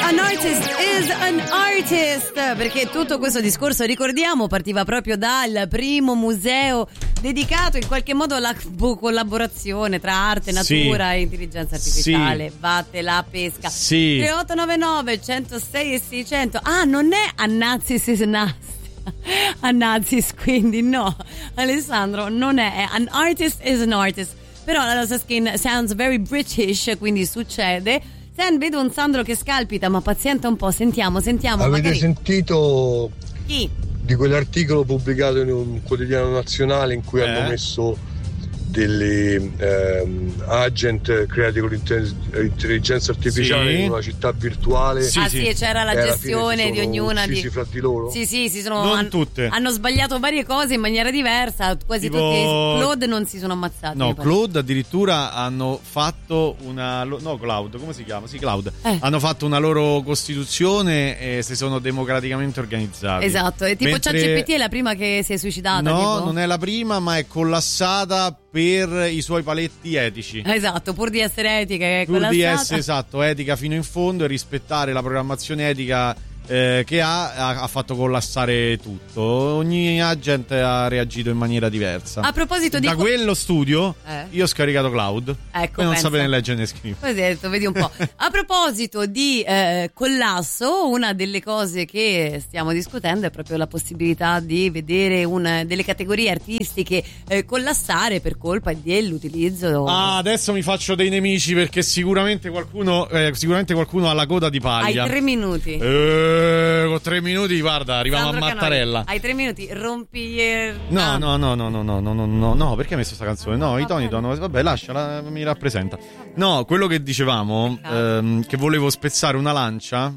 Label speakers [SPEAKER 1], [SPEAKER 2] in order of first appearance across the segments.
[SPEAKER 1] An artist is an artist, perché tutto questo discorso, ricordiamo, partiva proprio dal primo museo dedicato in qualche modo alla collaborazione tra arte, natura e intelligenza artificiale. Batte la pesca. 3899 106 e 600. Ah, non è Annazis is Annazis, quindi no, Alessandro, non è an artist is an artist. Però la nostra skin sounds very British, quindi succede. Vedo un Sandro che scalpita, ma pazienta un po', sentiamo.
[SPEAKER 2] Avete
[SPEAKER 1] magari...
[SPEAKER 2] sentito
[SPEAKER 1] chi?
[SPEAKER 2] Di quell'articolo pubblicato in un quotidiano nazionale in cui hanno messo delle agent creati con l'intelligenza artificiale in una città virtuale.
[SPEAKER 1] Sì, e c'era la gestione di ognuna
[SPEAKER 2] fra di loro.
[SPEAKER 1] Sì, si sono
[SPEAKER 3] non tutte.
[SPEAKER 1] Hanno sbagliato varie cose in maniera diversa, quasi
[SPEAKER 3] tipo...
[SPEAKER 1] tutti. Claude non si sono ammazzati.
[SPEAKER 3] No, Claude addirittura hanno fatto Claude, come si chiama? Sì, Claude. Hanno fatto una loro costituzione e si sono democraticamente organizzati.
[SPEAKER 1] Esatto, e tipo ChatGPT è la prima che si è suicidata.
[SPEAKER 3] No,
[SPEAKER 1] tipo?
[SPEAKER 3] non è la prima, ma è collassata per i suoi paletti etici.
[SPEAKER 1] Esatto, pur di essere etica,
[SPEAKER 3] pur di essere etica fino in fondo e rispettare la programmazione etica che ha fatto collassare tutto. Ogni agent ha reagito in maniera diversa.
[SPEAKER 1] A proposito
[SPEAKER 3] da quello studio io ho scaricato Cloud,
[SPEAKER 1] ecco,
[SPEAKER 3] e non sapere né leggere né scrivere.
[SPEAKER 1] Così detto, vedi un po'. A proposito di collasso, una delle cose che stiamo discutendo è proprio la possibilità di vedere delle categorie artistiche collassare per colpa dell'utilizzo.
[SPEAKER 3] Adesso mi faccio dei nemici, perché sicuramente qualcuno ha la coda di paglia.
[SPEAKER 1] Hai 3 minuti.
[SPEAKER 3] Con 3 minuti, guarda, arriviamo
[SPEAKER 1] Sandro
[SPEAKER 3] a Mattarella.
[SPEAKER 1] Hai 3 minuti, rompi.
[SPEAKER 3] No, perché hai messo sta canzone? No, i toni sono. Vabbè, lasciala, mi rappresenta. No, quello che dicevamo, che volevo spezzare una lancia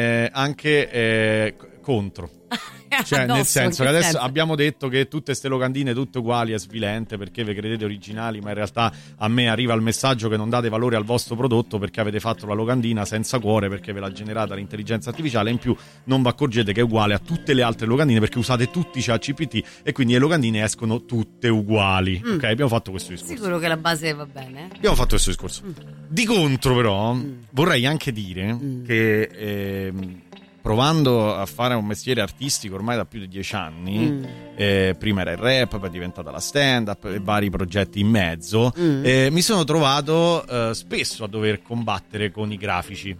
[SPEAKER 3] anche contro. Cioè, nel senso che adesso abbiamo detto che tutte ste locandine tutte uguali è svilente, perché vi credete originali, ma in realtà a me arriva il messaggio che non date valore al vostro prodotto perché avete fatto la locandina senza cuore, perché ve l'ha generata l'intelligenza artificiale, e in più non vi accorgete che è uguale a tutte le altre locandine perché usate tutti ChatGPT e quindi le locandine escono tutte uguali. Ok, abbiamo fatto questo discorso.
[SPEAKER 1] Sicuro che la base va bene?
[SPEAKER 3] Abbiamo fatto questo discorso. Di contro però vorrei anche dire che provando a fare un mestiere artistico ormai da più di 10 anni, prima era il rap, poi è diventata la stand-up e vari progetti in mezzo, mi sono trovato spesso a dover combattere con i grafici.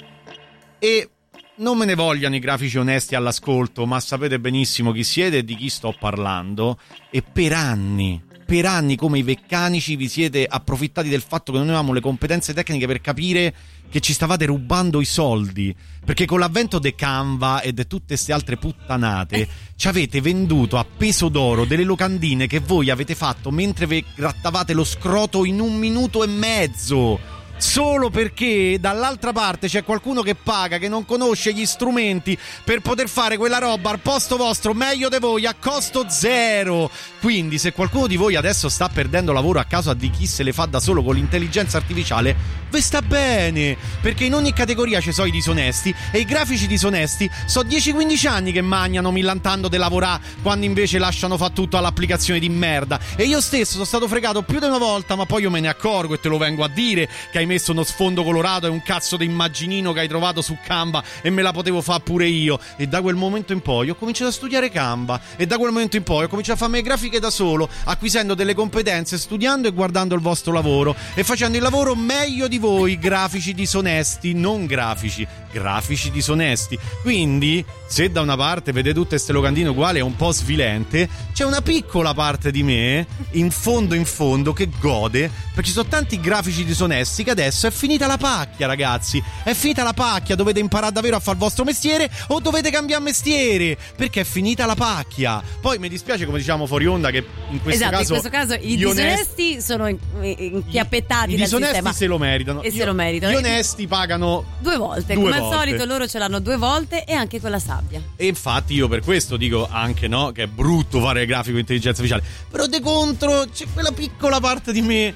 [SPEAKER 3] E non me ne vogliano i grafici onesti all'ascolto, ma sapete benissimo chi siete e di chi sto parlando. E per anni come i meccanici vi siete approfittati del fatto che non avevamo le competenze tecniche per capire che ci stavate rubando i soldi, perché con l'avvento de Canva e di tutte queste altre puttanate ci avete venduto a peso d'oro delle locandine che voi avete fatto mentre vi grattavate lo scroto in 1 minuto e mezzo, solo perché dall'altra parte c'è qualcuno che paga, che non conosce gli strumenti per poter fare quella roba al posto vostro meglio di voi a costo zero. Quindi se qualcuno di voi adesso sta perdendo lavoro a causa di chi se le fa da solo con l'intelligenza artificiale, ve sta bene, perché in ogni categoria ci sono i disonesti, e i grafici disonesti so 10-15 anni che magnano millantando di lavorare quando invece lasciano fa tutto all'applicazione di merda. E io stesso sono stato fregato più di una volta, ma poi io me ne accorgo e te lo vengo a dire che hai messo uno sfondo colorato e un cazzo di immaginino che hai trovato su Canva e me la potevo fare pure io. E da quel momento in poi ho cominciato a studiare Canva, e da quel momento in poi ho cominciato a farmi grafiche da solo, acquisendo delle competenze, studiando e guardando il vostro lavoro e facendo il lavoro meglio di voi, grafici disonesti, non grafici disonesti. Quindi se da una parte vedete tutte queste locandine uguali, è un po' svilente, c'è una piccola parte di me in fondo che gode, perché ci sono tanti grafici disonesti che adesso è finita la pacchia, ragazzi, è finita la pacchia, dovete imparare davvero a fare il vostro mestiere o dovete cambiare mestiere, perché è finita la pacchia. Poi mi dispiace, come diciamo fuori onda, che in questo caso
[SPEAKER 1] i disonesti sono inchiappettati
[SPEAKER 3] dal
[SPEAKER 1] sistema.
[SPEAKER 3] I disonesti se lo meritano.
[SPEAKER 1] E se lo meritano.
[SPEAKER 3] Gli onesti pagano
[SPEAKER 1] 2 volte. Come al solito loro ce l'hanno 2 volte, e anche con la sabbia.
[SPEAKER 3] E infatti io per questo dico anche che è brutto fare il grafico in intelligenza artificiale, però de contro c'è quella piccola parte di me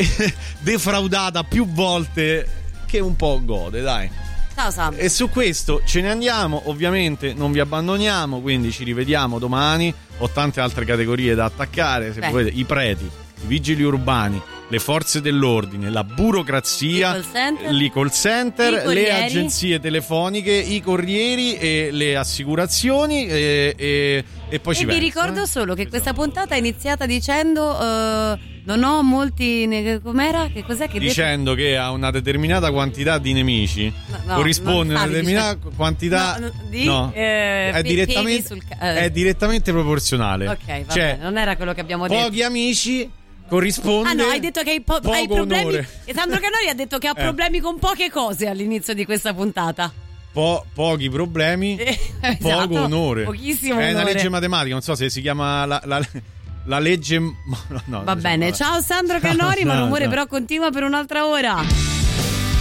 [SPEAKER 3] defraudata più volte che un po' gode, dai.
[SPEAKER 1] Ciao Sam.
[SPEAKER 3] E su questo ce ne andiamo, ovviamente non vi abbandoniamo, quindi ci rivediamo domani. Ho tante altre categorie da attaccare, se volete, i preti, i vigili urbani, le forze dell'ordine, la burocrazia, i call center, le agenzie telefoniche, i corrieri e le assicurazioni e poi ci penso.
[SPEAKER 1] Vi ricordo solo che questa puntata è iniziata dicendo non ho molti com'era? Che cos'è che
[SPEAKER 3] dicendo che a una determinata quantità di nemici corrisponde una determinata quantità è direttamente proporzionale.
[SPEAKER 1] Ok, va bene, non era quello che abbiamo detto.
[SPEAKER 3] Pochi amici corrisponde.
[SPEAKER 1] Ah no, hai detto che hai problemi.
[SPEAKER 3] Onore.
[SPEAKER 1] Sandro Canori ha detto che ha problemi con poche cose all'inizio di questa puntata.
[SPEAKER 3] Pochi problemi,
[SPEAKER 1] esatto,
[SPEAKER 3] poco onore.
[SPEAKER 1] Pochissimo onore.
[SPEAKER 3] È una legge matematica, non so se si chiama la legge.
[SPEAKER 1] Va bene, ciao Sandro Canori, ma l'umore però continua per un'altra ora.